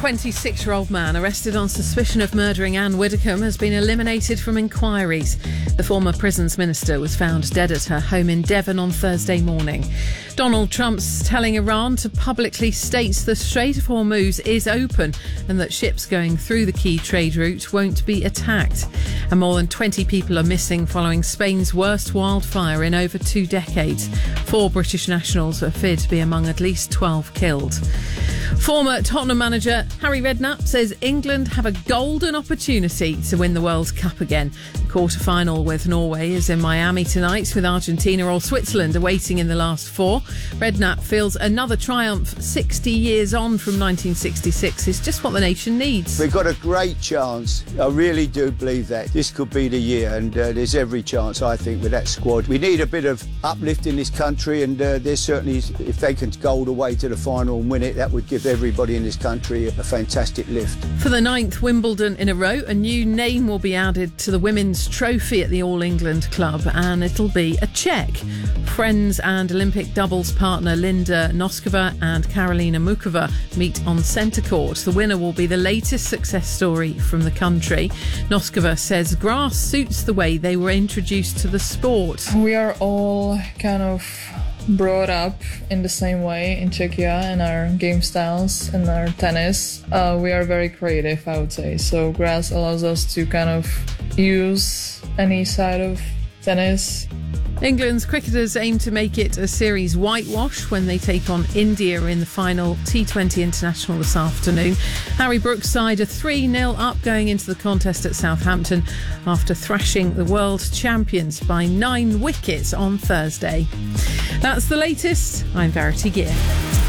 26-year-old man arrested on suspicion of murdering Anne Widdecombe has been eliminated from inquiries. The former prisons minister was found dead at her home in Devon on Thursday morning. Donald Trump's telling Iran to publicly state the Strait of Hormuz is open and that ships going through the key trade route won't be attacked. And more than 20 people are missing following Spain's worst wildfire in over 2 decades. 4 British nationals are feared to be among at least 12 killed. Former Tottenham manager Harry Redknapp says England have a golden opportunity to win the World Cup again. The quarter-final with Norway is in Miami tonight, with Argentina or Switzerland awaiting in the last 4. Redknapp feels another triumph 60 years on from 1966 is just what the nation needs. We've got a great chance. I really do believe that. This could be the year, and there's every chance, I think, with that squad. We need a bit of uplift in this country, and there's certainly, if they can go all the way to the final and win it, that would give everybody in this country a fantastic lift. For the 9th Wimbledon in a row, a new name will be added to the women's trophy at the All England Club, and it'll be a Czech. Friends and Olympic doubles partner Linda Noskova and Karolina Mukova meet on centre court. The winner will be the latest success story from the country. Noskova says grass suits the way they were introduced to the sport. We are all kind of brought up in the same way in Czechia in our game styles and our tennis. We are very creative, I would say. So grass allows us to kind of use any side of tennis. England's cricketers aim to make it a series whitewash when they take on India in the final T20 International this afternoon. Harry Brooks' side are 3-0 up going into the contest at Southampton after thrashing the world champions by 9 wickets on Thursday. That's the latest. I'm Verity Gear.